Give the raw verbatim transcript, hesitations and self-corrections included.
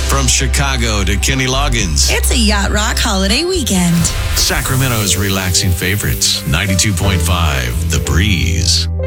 From Chicago to Kenny Loggins. It's a Yacht Rock holiday weekend. Sacramento's relaxing favorites. ninety-two point five The Breeze.